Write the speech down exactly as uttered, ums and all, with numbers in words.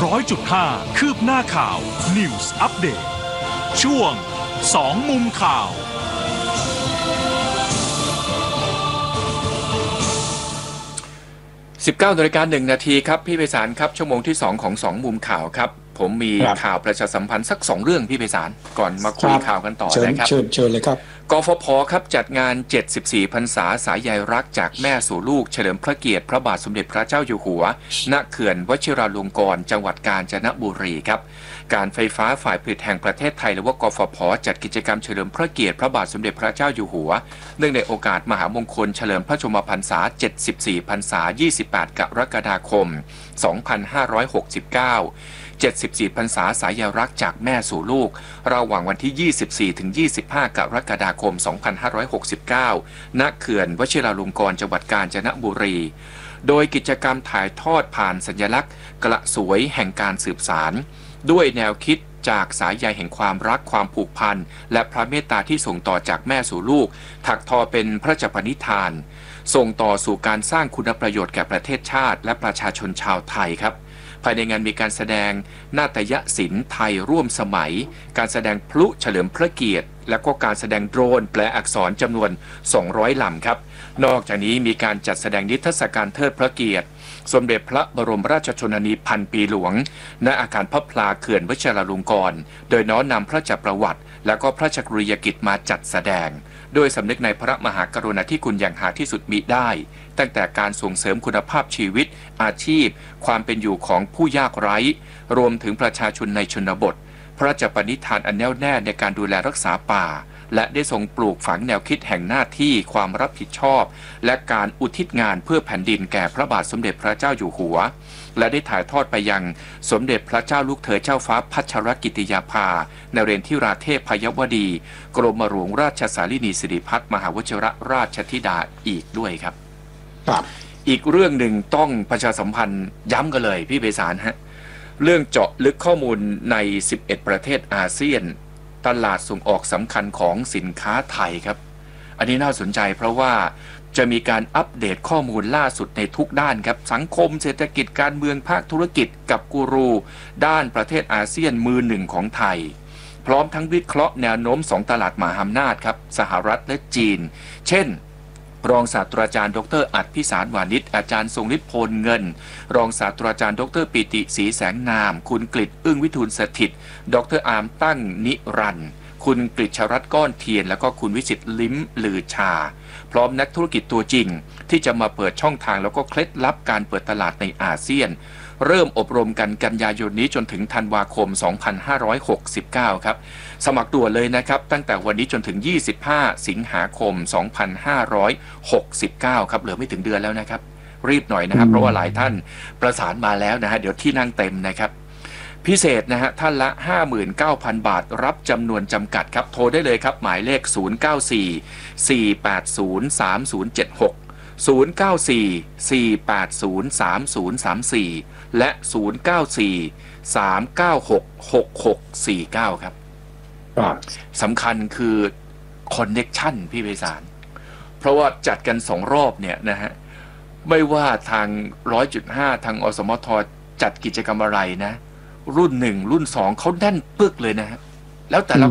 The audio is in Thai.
ร้อยจุดห้าคืบหน้าข่าว News Update ช่วงสองมุมข่าวสิบเก้านาฬิกาหนึ่งนาทีครับพี่ไพศาลครับชั่วโมงที่สองของสองมุมข่าวครับผมมีข่าวประชาสัมพันธ์สักสองเรื่องพี่ไพศาลก่อนมาคุยข่าวกันต่อนะครับเชิญเชิญเลยครับกฟผครับจัดงานเจ็ดสิบสี่พรรษาสายใยรักจากแม่สู่ลูกเฉลิมพระเกียรติพระบาทสมเด็จพระเจ้าอยู่หัวณเขื่อนวชิราลงกรณ์จังหวัดกาญจนบุรีครับการไฟฟ้าฝ่ายผลิตแห่งประเทศไทยหรือว่ากฟผจัดกิจกรรมเฉลิมพระเกียรติพระบาทสมเด็จพระเจ้าอยู่หัวเนื่องในโอกาสมหามงคลเฉลิมพระชนมพรรษาเจ็ดสิบสี่พรรษายี่สิบแปดกรกฎาคมสองพันห้าร้อยหกสิบเก้าเจ็ดสิบสี่พรรษาสายใยรักจากแม่สู่ลูกระหว่างวันที่ยี่สิบสี่ถึงยี่สิบห้ากรกฎาคมสองพันห้าร้อยหกสิบเก้าณเขื่อนวชิราลงกรณ์จังหวัดกาญจนบุรีโดยกิจกรรมถ่ายทอดผ่านสัญลักษณ์กระสวยแห่งการสืบสานด้วยแนวคิดจากสายใยแห่งความรักความผูกพันและพระเมตตาที่ส่งต่อจากแม่สู่ลูกถักทอเป็นพระราชปณิธานส่งต่อสู่การสร้างคุณประโยชน์แก่ประเทศชาติและประชาชนชาวไทยครับภายในงานมีการแสดงนาฏยศิลป์ไทยร่วมสมัยการแสดงพลุเฉลิมพระเกียรติและก็การแสดงโดรนแปลอักษรจำนวนสองร้อยลำครับนอกจากนี้มีการจัดแสดงนิทรรศการเทิดพระเกียรติสมเด็จพระบรมราชชนนีพันปีหลวงณอาคารพระพลาเขื่อนวชิราลงกรณ์โดยน้อมนำพระราชประวัติและก็พระราชกรณียกิจมาจัดแสดงโดยสำนึกในพระมหากรุณาธิคุณอย่างหาที่สุดมิได้ตั้งแต่การส่งเสริมคุณภาพชีวิตอาชีพความเป็นอยู่ของผู้ยากไร้รวมถึงประชาชนในชนบทพระราชปณิธานอันแน่วแน่ในการดูแลรักษาป่าและได้ทรงปลูกฝังแนวคิดแห่งหน้าที่ความรับผิดชอบและการอุทิศงานเพื่อแผ่นดินแก่พระบาทสมเด็จพระเจ้าอยู่หัวและได้ถ่ายทอดไปยังสมเด็จพระเจ้าลูกเธอเจ้าฟ้าพัชรกิติยาภานเรนทิราเทพพยวดีกรมหลวงราชสารินีสิริพัฒน์มหาวชิรราชธิดาอีกด้วยครับอีกเรื่องหนึ่งต้องประชาสัมพันธ์ย้ำกันเลยพี่ไพศาลฮะเรื่องเจาะลึกข้อมูลในสิบเอ็ดประเทศอาเซียนตลาดส่งออกสำคัญของสินค้าไทยครับอันนี้น่าสนใจเพราะว่าจะมีการอัปเดตข้อมูลล่าสุดในทุกด้านครับสังคมเศรษฐกิจการเมืองภาคธุรกิจกับกูรูด้านประเทศอาเซียนมือหนึ่งของไทยพร้อมทั้งวิเคราะห์แนวโน้มสองตลาดมหาอำนาจครับสหรัฐและจีนเช่นรองศาสตราจารย์ดรอัฏฐพิสารวานิชอาจารย์ทรงฤทธิ์พลเงินรองศาสตราจารย์ดรปิติศรีแสงนามคุณกฤษอึ้งวิทูลสถิตย์ดรอาร์มตั้งนิรันดร์คุณกฤษรัตน์ก้อนเทียนแล้วก็คุณวิสิทธิ์ลิ้มลือชาพร้อมนักธุรกิจตัวจริงที่จะมาเปิดช่องทางแล้วก็เคล็ดลับการเปิดตลาดในอาเซียนเริ่มอบรมกันกันยายนนี้จนถึงธันวาคมสองพันห้าร้อยหกสิบเก้าครับสมัครด่วนเลยนะครับตั้งแต่วันนี้จนถึงยี่สิบห้าสิงหาคมสองพันห้าร้อยหกสิบเก้าครับเหลือไม่ถึงเดือนแล้วนะครับรีบหน่อยนะครับเพราะว่าหลายท่านประสานมาแล้วนะฮะเดี๋ยวที่นั่งเต็มนะครับพิเศษนะฮะท่านละ ห้าหมื่นเก้าพัน บาทรับจำนวนจำกัดครับโทรได้เลยครับหมายเลขศูนย์ เก้า สี่ สี่ แปด ศูนย์ สาม ศูนย์ เจ็ด หก ศูนย์ เก้า สี่ สี่ แปด ศูนย์ สาม ศูนย์ สาม สี่และศูนย์ เก้า สี่ สาม เก้า หก หก หก สี่ เก้าครับสำคัญคือคอนเนคชั่นพี่ไพศาลเพราะว่าจัดกันสองรอบเนี่ยนะฮะไม่ว่าทาง ร้อยจุดห้า ทางอสมทจัดกิจกรรมอะไรนะรุ่นหนึ่งรุ่นสองเขาแน่นปึกเลยนะฮะแล้วแต่ละ